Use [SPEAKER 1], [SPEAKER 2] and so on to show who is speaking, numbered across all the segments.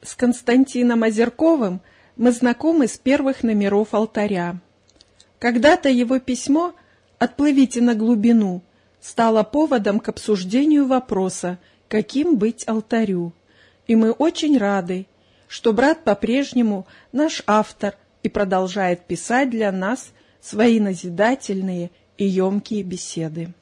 [SPEAKER 1] С Константином Озерковым мы знакомы с первых номеров «Алтаря». Когда-то его письмо «Отплывите на глубину» стало поводом к обсуждению вопроса, каким быть алтарю. И мы очень рады, что брат по-прежнему наш автор и продолжает писать для нас свои назидательные и емкие беседы.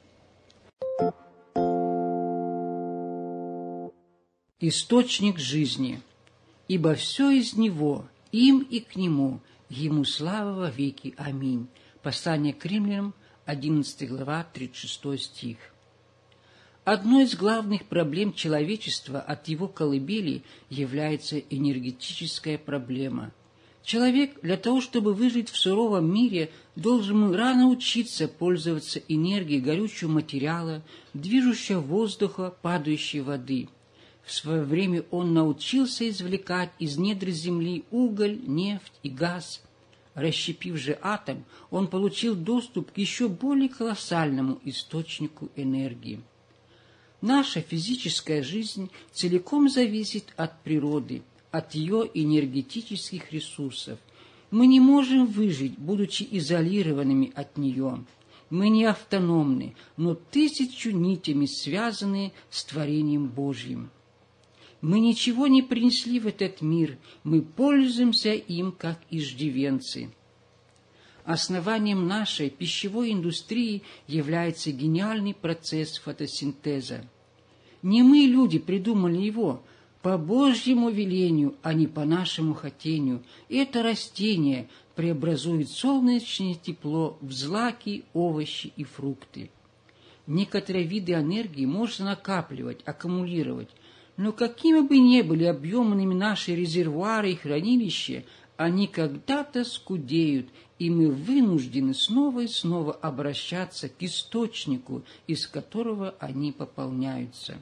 [SPEAKER 2] Источник жизни, ибо все из Него, им и к Нему, Ему слава во веки. Аминь. Послание к Римлянам, 11 глава, 36 стих. Одной из главных проблем человечества от его колыбели является энергетическая проблема. Человек для того, чтобы выжить в суровом мире, должен рано учиться пользоваться энергией горючего материала, движущего воздуха, падающей воды. В свое время он научился извлекать из недр земли уголь, нефть и газ. Расщепив же атом, он получил доступ к еще более колоссальному источнику энергии. Наша физическая жизнь целиком зависит от природы, от ее энергетических ресурсов. Мы не можем выжить, будучи изолированными от нее. Мы не автономны, но тысячу нитями связаны с творением Божьим. Мы ничего не принесли в этот мир, мы пользуемся им как иждивенцы. Основанием нашей пищевой индустрии является гениальный процесс фотосинтеза. Не мы, люди, придумали его, по Божьему велению, а не по нашему хотению. Это растение преобразует солнечное тепло в злаки, овощи и фрукты. Некоторые виды энергии можно накапливать, аккумулировать, но какими бы ни были объемными наши резервуары и хранилища, они когда-то скудеют, и мы вынуждены снова и снова обращаться к источнику, из которого они пополняются.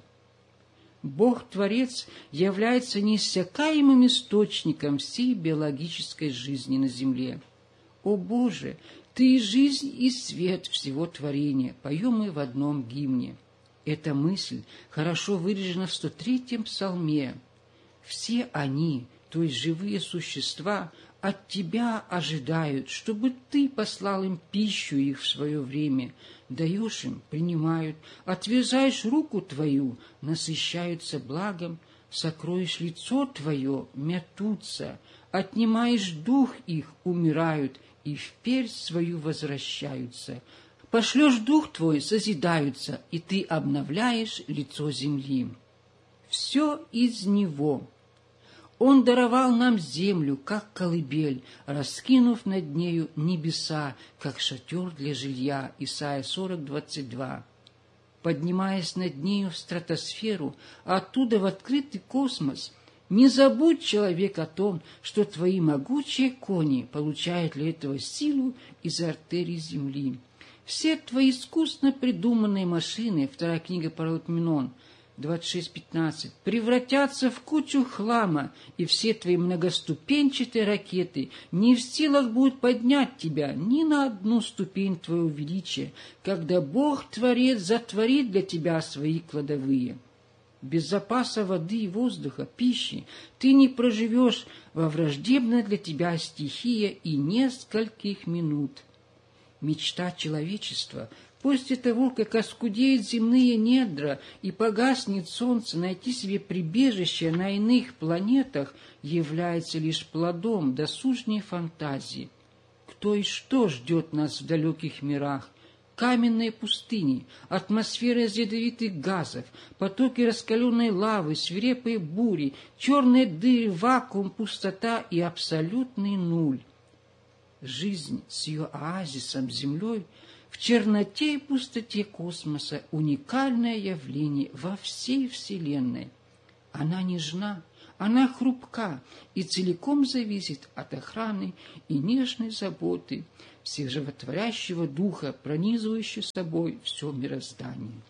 [SPEAKER 2] Бог-творец является неиссякаемым источником всей биологической жизни на земле. О Боже, Ты жизнь и свет всего творения, поем мы в одном гимне. Эта мысль хорошо выражена в 103-м псалме. Все они, то есть живые существа, от Тебя ожидают, чтобы Ты послал им пищу их в свое время. Даешь им, принимают, отверзаешь руку Твою, насыщаются благом, сокроешь лицо Твое, мятутся, отнимаешь дух их, умирают, и вперь свою возвращаются. Пошлешь дух Твой, созидаются, и Ты обновляешь лицо земли. Все из Него. Он даровал нам землю, как колыбель, раскинув над нею небеса, как шатер для жилья. Исайя 40:22. Поднимаясь над нею в стратосферу, а оттуда в открытый космос, не забудь, человек, о том, что твои могучие кони получают для этого силу из артерий земли. Все твои искусно придуманные машины, 2 книга Паралипоменон, 26:15, превратятся в кучу хлама, и все твои многоступенчатые ракеты не в силах будут поднять тебя ни на одну ступень твоего величия, когда Бог-творец затворит для тебя свои кладовые. Без запаса воды и воздуха, пищи, ты не проживешь во враждебной для тебя стихии и нескольких минут. Мечта человечества после того, как оскудеют земные недра и погаснет солнце, найти себе прибежище на иных планетах является лишь плодом досужней фантазии. Кто и что ждет нас в далеких мирах? Каменные пустыни, атмосфера из ядовитых газов, потоки раскаленной лавы, свирепые бури, черные дыры, вакуум, пустота и абсолютный нуль. Жизнь с ее оазисом, землей, в черноте и пустоте космоса — уникальное явление во всей Вселенной. Она нежна, она хрупка и целиком зависит от охраны и нежной заботы всех животворящего духа, пронизывающего собой все мироздание.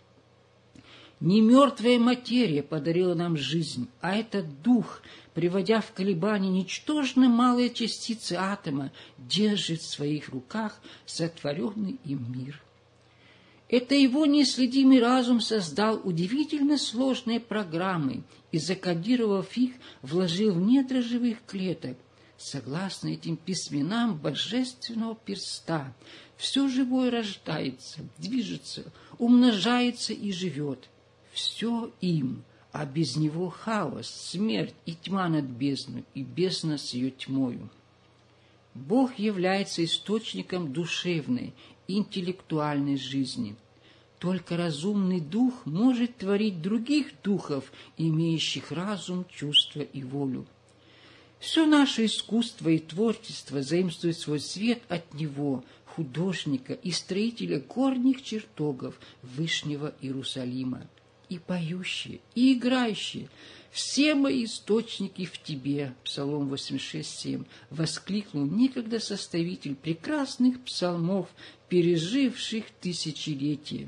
[SPEAKER 2] Не мертвая материя подарила нам жизнь, а этот дух, приводя в колебания ничтожно малые частицы атома, держит в своих руках сотворенный им мир. Это его неследимый разум создал удивительно сложные программы и, закодировав их, вложил в недра живых клеток. Согласно этим письменам божественного перста, все живое рождается, движется, умножается и живет. Все им, а без него хаос, смерть и тьма над бездной, и бездна с ее тьмою. Бог является источником душевной, интеллектуальной жизни. Только разумный дух может творить других духов, имеющих разум, чувства и волю. Все наше искусство и творчество заимствует свой свет от Него, художника и строителя горних чертогов Вышнего Иерусалима. И поющие, и играющие, все мои источники в Тебе, Псалом 86:7, воскликнул некогда составитель прекрасных псалмов, переживших тысячелетия.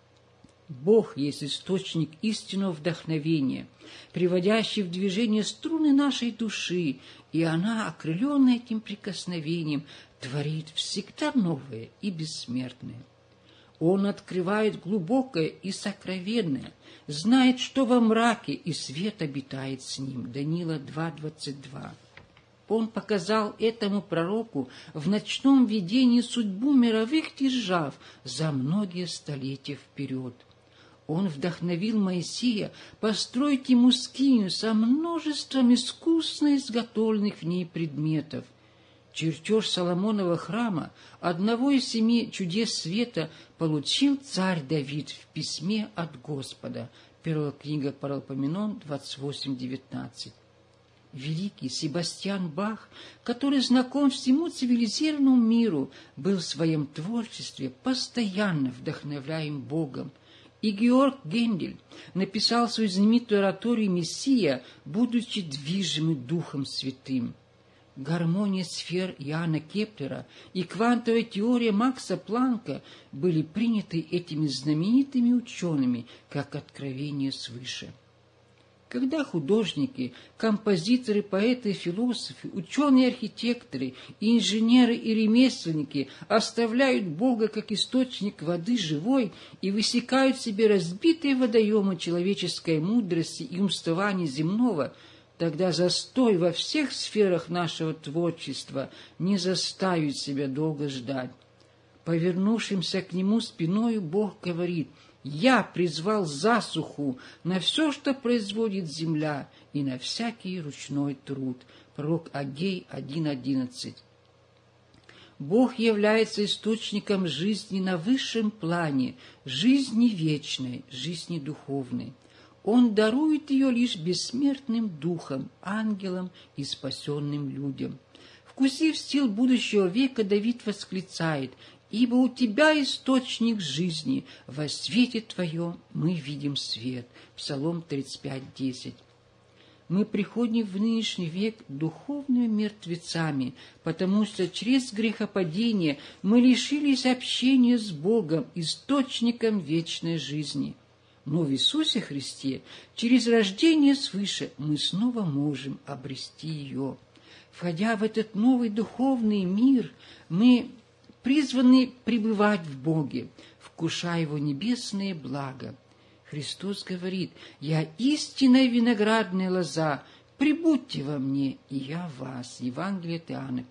[SPEAKER 2] Бог есть источник истинного вдохновения, приводящий в движение струны нашей души, и она, окрыленная этим прикосновением, творит всегда новое и бессмертное. Он открывает глубокое и сокровенное, знает, что во мраке, и свет обитает с ним. Даниила 2:22. Он показал этому пророку в ночном видении судьбу мировых держав за многие столетия вперед. Он вдохновил Моисея построить ему скинию со множеством искусно изготовленных в ней предметов. Чертеж Соломонова храма, одного из 7 чудес света, получил царь Давид в письме от Господа. Первая книга Паралипоменон 28:19. Великий Себастьян Бах, который знаком всему цивилизированному миру, был в своем творчестве постоянно вдохновляем Богом. И Георг Гендель написал свою знаменитую ораторию «Мессия», будучи движимым Духом Святым. Гармония сфер Иоанна Кеплера и квантовая теория Макса Планка были приняты этими знаменитыми учеными как откровение свыше. Когда художники, композиторы, поэты, философы, ученые-архитекторы, инженеры и ремесленники оставляют Бога как источник воды живой и высекают себе разбитые водоемы человеческой мудрости и умствования земного, тогда застой во всех сферах нашего творчества не заставит себя долго ждать. Повернувшимся к Нему спиною, Бог говорит: «Я призвал засуху на все, что производит земля, и на всякий ручной труд». Пророк Агей 1:11. Бог является источником жизни на высшем плане, жизни вечной, жизни духовной. Он дарует ее лишь бессмертным духам, ангелам и спасенным людям. Вкусив сил будущего века, Давид восклицает: «Ибо у Тебя источник жизни, во свете Твоем мы видим свет». Псалом 35:10. Мы приходим в нынешний век духовными мертвецами, потому что через грехопадение мы лишились общения с Богом, источником вечной жизни. Но в Иисусе Христе через рождение свыше мы снова можем обрести ее. Входя в этот новый духовный мир, мы призваны пребывать в Боге, вкушая Его небесные блага. Христос говорит: «Я истинная виноградная лоза, прибудьте во мне, и я в вас». Евангелие от Иоанна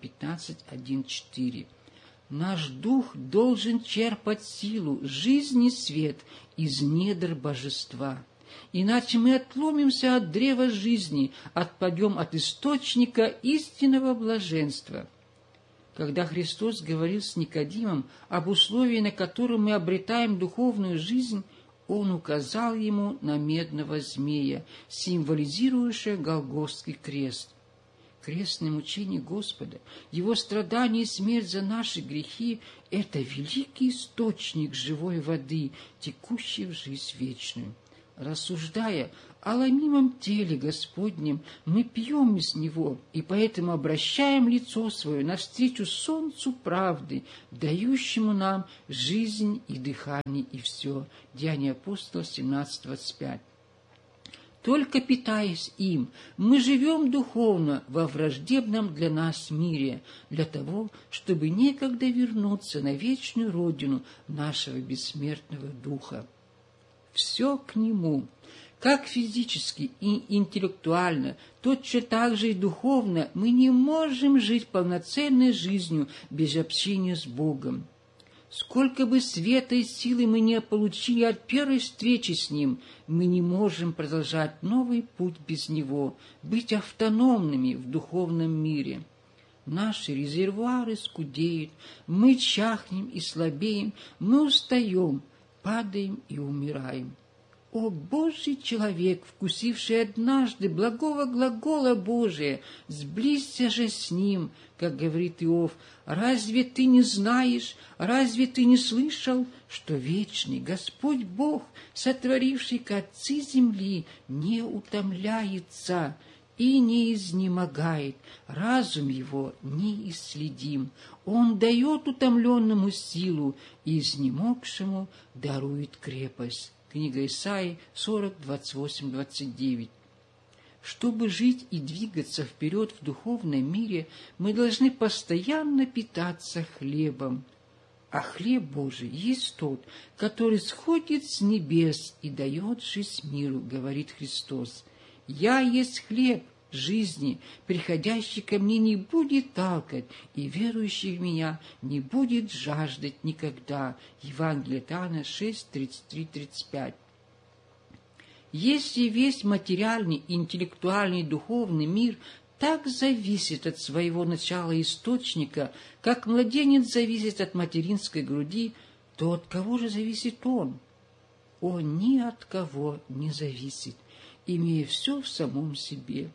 [SPEAKER 2] 15:1-4. Наш дух должен черпать силу, жизнь и свет из недр божества. Иначе мы отломимся от древа жизни, отпадем от источника истинного блаженства. Когда Христос говорил с Никодимом об условии, на котором мы обретаем духовную жизнь, Он указал ему на медного змея, символизирующего Голгофский крест. Крестное мучение Господа, Его страдания и смерть за наши грехи – это великий источник живой воды, текущей в жизнь вечную. Рассуждая о ломимом теле Господнем, мы пьем из него, и поэтому обращаем лицо свое навстречу солнцу правды, дающему нам жизнь и дыхание, и все. Деяния апостолов 17:25. Только питаясь им, мы живем духовно во враждебном для нас мире, для того, чтобы некогда вернуться на вечную родину нашего бессмертного духа. Все к Нему. Как физически и интеллектуально, точно так же и духовно мы не можем жить полноценной жизнью без общения с Богом. Сколько бы света и силы мы не получили от первой встречи с Ним, мы не можем продолжать новый путь без Него, быть автономными в духовном мире. Наши резервуары скудеют, мы чахнем и слабеем, мы устаем, падаем и умираем. О, Божий человек, вкусивший однажды благого глагола Божия, сблизься же с Ним, как говорит Иов, разве ты не знаешь, разве ты не слышал, что вечный Господь Бог, сотворивший концы земли, не утомляется и не изнемогает, разум его неисследим. Он дает утомленному силу, и изнемогшему дарует крепость. Книга Исаии 40, 28, 29. Чтобы жить и двигаться вперед в духовном мире, мы должны постоянно питаться хлебом. А хлеб Божий есть тот, который сходит с небес и дает жизнь миру, говорит Христос. «Я есть хлеб жизни, приходящий ко мне не будет алкать, и верующий в меня не будет жаждать никогда». Евангелие от Иоанна 6, 33, 35. Если весь материальный, интеллектуальный и духовный мир так зависит от своего начала источника, как младенец зависит от материнской груди, то от кого же зависит он? Он ни от кого не зависит, имея все в самом себе,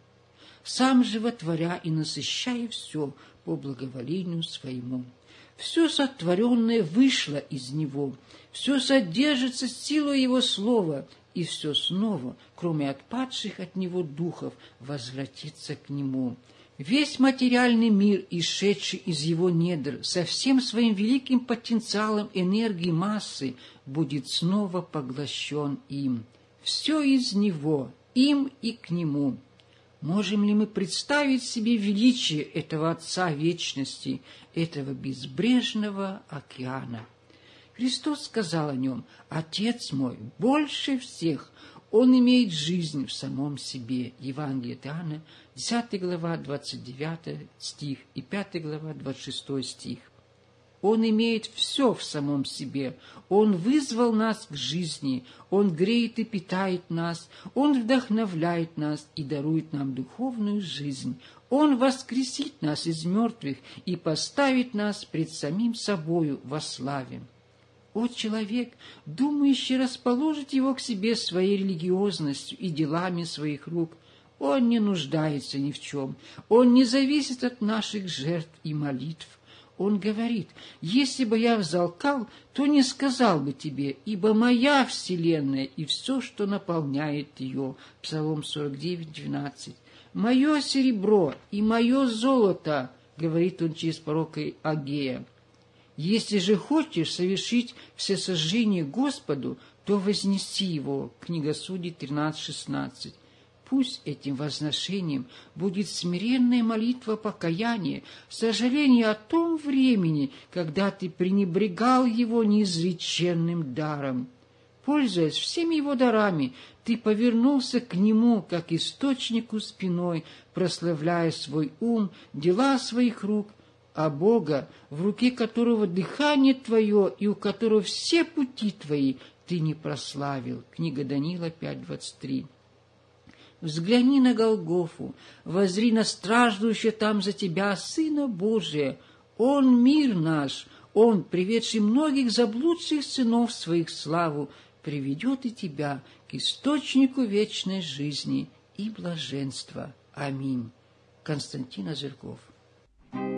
[SPEAKER 2] сам животворя и насыщая все по благоволению своему. Все сотворенное вышло из него, все содержится силой его слова, и все снова, кроме отпадших от него духов, возвратится к нему. Весь материальный мир, исшедший из его недр, со всем своим великим потенциалом энергии массы, будет снова поглощен им. Все из него, им и к нему. Можем ли мы представить себе величие этого Отца Вечности, этого безбрежного океана? Христос сказал о нем: «Отец мой больше всех, он имеет жизнь в самом себе». Евангелие от Иоанна, 10 глава, 29 стих и 5 глава, 26 стих. Он имеет все в самом себе. Он вызвал нас к жизни. Он греет и питает нас. Он вдохновляет нас и дарует нам духовную жизнь. Он воскресит нас из мертвых и поставит нас пред самим собою во славе. О, человек, думающий расположить его к себе своей религиозностью и делами своих рук, он не нуждается ни в чем. Он не зависит от наших жертв и молитв. Он говорит: если бы я взалкал, то не сказал бы тебе, ибо моя вселенная и все, что наполняет ее. Псалом 49, 12. Мое серебро и мое золото, говорит он через пророка Агея. Если же хочешь совершить всесожжение Господу, то вознеси его. Книга Судей 13, 16. Пусть этим возношением будет смиренная молитва покаяния, сожаление о том времени, когда ты пренебрегал его неизреченным даром. Пользуясь всеми его дарами, ты повернулся к нему, как источнику спиной, прославляя свой ум, дела своих рук, а Бога, в руке которого дыхание твое и у которого все пути твои, ты не прославил. Книга Даниила 5:23. Взгляни на Голгофу, воззри на страждущего там за тебя Сына Божия. Он мир наш, Он, приведший многих заблудших сынов своих в славу, приведет и тебя к источнику вечной жизни и блаженства. Аминь. Константин Озерков.